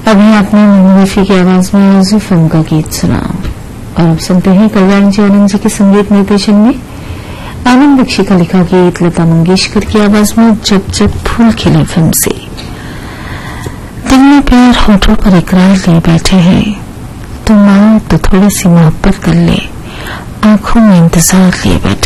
अभी आपने मोहम्मद रफी की आवाज में आरज़ू फिल्म का गीत सुना और अब सुनते हैं कल्याण जी आनंद जी के संगीत निर्देशन में आनंद बख्शी का लिखा गीत लता मंगेशकर की आवाज में जब जब फूल खिले फिल्म से। दिल में प्यार होठों पर इकरार लिए बैठे हैं, तुम आओ तो थोड़ी सी मोहब्बत कर ले, आंखों में इंतजार लिए बैठे